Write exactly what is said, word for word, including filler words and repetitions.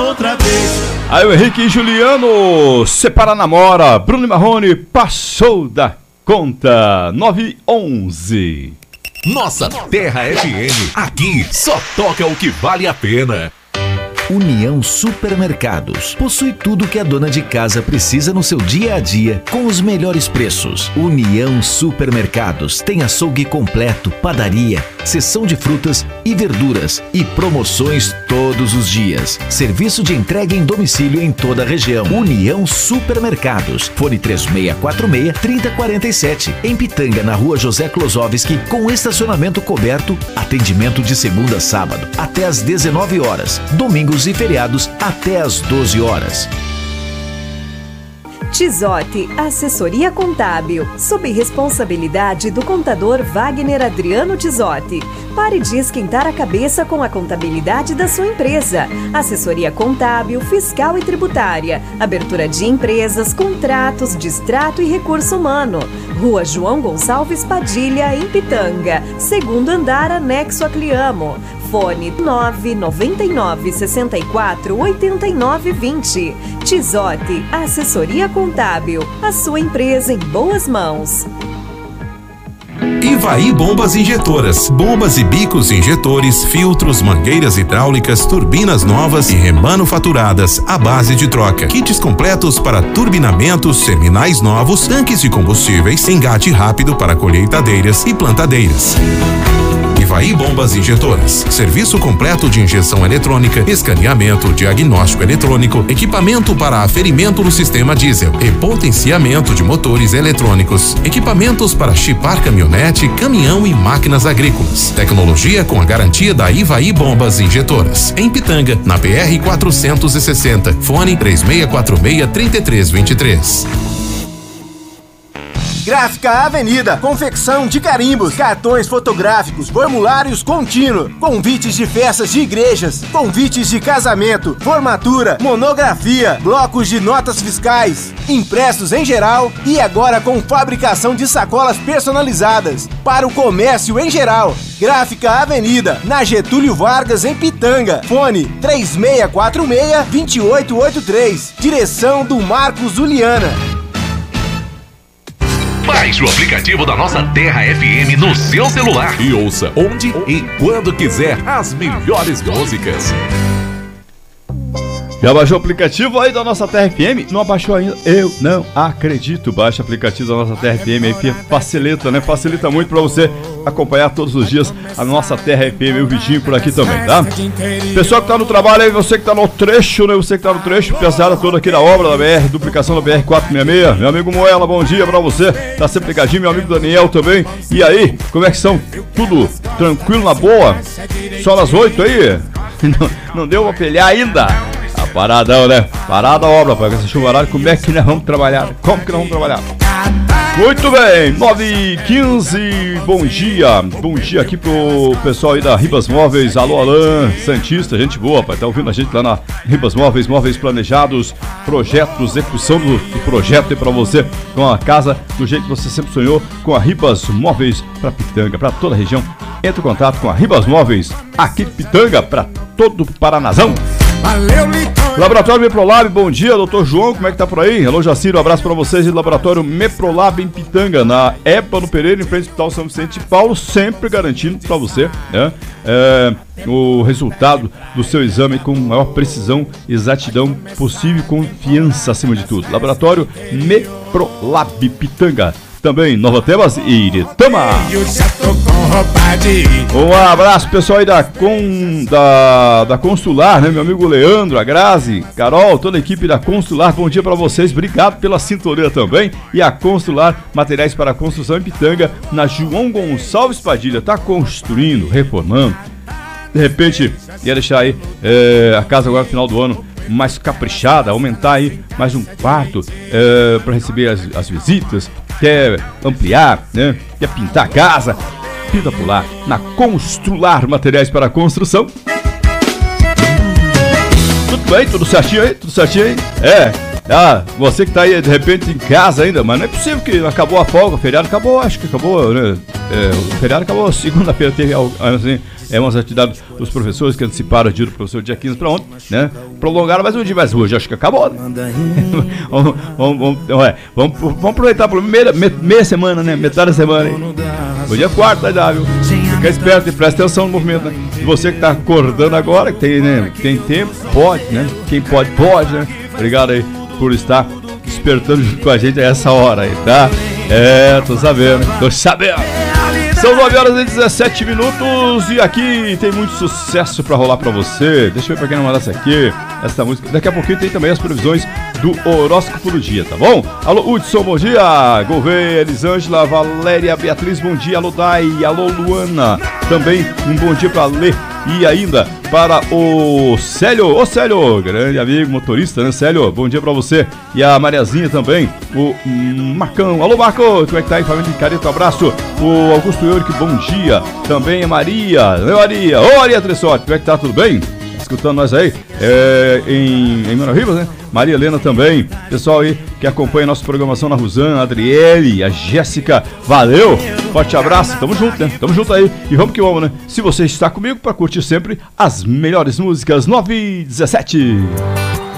outra vez. Aí o Henrique e Juliano, separa namora, Bruno e Marrone, passou da conta, nove e onze. Nossa Terra F M, aqui só toca o que vale a pena. União Supermercados. Possui tudo que a dona de casa precisa no seu dia a dia, com os melhores preços. União Supermercados tem açougue completo, padaria, seção de frutas e verduras e promoções todos os dias. Serviço de entrega em domicílio em toda a região. União Supermercados. Fone três seis quatro seis, três zero quatro sete. Em Pitanga, na rua José Klosowski, com estacionamento coberto. Atendimento de segunda a sábado, até às dezenove horas. Domingos e feriados até às doze horas. Tizote, assessoria contábil, sob responsabilidade do contador Wagner Adriano Tizote. Pare de esquentar a cabeça com a contabilidade da sua empresa. Assessoria contábil, fiscal e tributária, abertura de empresas, contratos, distrato e recurso humano. Rua João Gonçalves Padilha, em Pitanga, segundo andar, anexo a Cliamo. Fone nove nove nove, seis quatro, oito nove dois zero. Tizote, assessoria contábil. A sua empresa em boas mãos. Ivaí Bombas Injetoras. Bombas e bicos injetores, filtros, mangueiras hidráulicas, turbinas novas e remanufaturadas à base de troca. Kits completos para turbinamentos, terminais novos, tanques de combustíveis, engate rápido para colheitadeiras e plantadeiras. Ivaí Bombas Injetoras. Serviço completo de injeção eletrônica, escaneamento, diagnóstico eletrônico, equipamento para aferimento no sistema diesel e potenciamento de motores eletrônicos. Equipamentos para chipar caminhonete, caminhão e máquinas agrícolas. Tecnologia com a garantia da Ivaí Bombas Injetoras. Em Pitanga, na P R quatrocentos e sessenta. Fone três seis quatro seis, três três dois três. Gráfica Avenida, confecção de carimbos, cartões fotográficos, formulários contínuo, convites de festas de igrejas, convites de casamento, formatura, monografia, blocos de notas fiscais, impressos em geral e agora com fabricação de sacolas personalizadas para o comércio em geral. Gráfica Avenida, na Getúlio Vargas, em Pitanga. Fone três seis quatro seis, dois oito oito três. Direção do Marcos Juliana. Baixe o aplicativo da Nossa Terra F M no seu celular e ouça onde e quando quiser as melhores músicas. Já baixou o aplicativo aí da Nossa Terra F M? Não abaixou ainda? Eu não acredito. Baixa o aplicativo da Nossa Terra F M aí, facilita, né? Facilita muito pra você acompanhar todos os dias a Nossa Terra F M e o Vitinho por aqui também, tá? Pessoal que tá no trabalho aí, você que tá no trecho, né? Você que tá no trecho, pesada toda aqui da obra da B R, duplicação da B R quatrocentos e sessenta e seis. Meu amigo Moela, bom dia pra você. Tá sempre ligadinho, meu amigo Daniel também. E aí, como é que são? Tudo tranquilo, na boa? Só nas oito aí? Não, não deu pra pelhar ainda? Ah, paradão, né? Parada a obra, para essa chuvarada, como é que nós vamos trabalhar? Como que nós vamos trabalhar? Muito bem, nove e quinze, bom dia, bom dia aqui pro pessoal aí da Ribas Móveis, alô Alain, Santista, gente boa, pai, tá ouvindo a gente lá na Ribas Móveis, móveis planejados, projetos, execução do, do projeto aí pra você, com a casa do jeito que você sempre sonhou, com a Ribas Móveis pra Pitanga, pra toda a região, entre em contato com a Ribas Móveis, aqui de Pitanga, pra todo o Paranazão. Laboratório Meprolab, bom dia, doutor João, como é que tá por aí? Alô Jaciro, um abraço pra vocês do Laboratório Meprolab em Pitanga, na Épano Pereira, em frente ao Hospital São Vicente de Paulo, sempre garantindo pra você, né, é, o resultado do seu exame com maior precisão, exatidão possível e confiança acima de tudo. Laboratório Meprolab Pitanga. Também Nova Tebas e Iretama. Um abraço pessoal aí da, com, da, da Consular, né? Meu amigo Leandro, a Grazi, Carol, toda a equipe da Consular, bom dia pra vocês, obrigado pela sintonia também. E a Consular, materiais para construção em Pitanga, na João Gonçalves Padilha, tá construindo, reformando. De repente, ia deixar aí é, a casa agora no final do ano mais caprichada, aumentar aí mais um quarto é, para receber as, as visitas, quer ampliar, né? Quer pintar a casa, pinta por lá, na Constrular Materiais para Construção. Tudo bem, tudo certinho aí, tudo certinho aí? É, ah, você que tá aí de repente em casa ainda, mas não é possível que acabou a folga, o feriado acabou, acho que acabou, né? É, o feriado acabou segunda-feira, teve assim, É umas atividades dos professores que anteciparam o dia do professor dia quinze para ontem, né? Prolongaram mais um dia, mas hoje acho que acabou, né? vamos, vamos, vamos, ué, vamos, vamos aproveitar por meia, meia semana, né? Metade da semana aí. Hoje é quarta já, viu? Fica esperto e presta atenção no movimento, né? E você que tá acordando agora, que tem, né, que tem tempo, pode, né? Quem pode, pode, né? Obrigado aí por estar despertando junto com a gente a essa hora aí, tá? É, tô sabendo, tô sabendo. São nove horas e dezessete minutos e aqui tem muito sucesso pra rolar pra você. Deixa eu ver pra quem não mandasse aqui essa música. Daqui a pouquinho tem também as previsões do horóscopo do dia, tá bom? Alô, Hudson, bom dia. Gouveia, Elisângela, Valéria, Beatriz, bom dia. Alô, Dai, alô, Luana. Também um bom dia pra Lê. E ainda para o Célio, ô Célio, grande amigo motorista, né, Célio? Bom dia pra você. E a Mariazinha também, o Marcão, alô Marco, como é que tá aí, família de Carito, abraço. O Augusto Eurico, bom dia. Também a Maria, né, Maria? Ô Maria Tressorte, como é que tá, tudo bem? Escutando nós aí, é, em, em Mano Ribas, né? Maria Helena também, pessoal aí que acompanha a nossa programação na Rusan, a Adriele, a Jéssica, valeu, forte abraço, tamo junto, né? Tamo junto aí e vamos que vamos, né? Se você está comigo para curtir sempre as melhores músicas, nove e dezessete.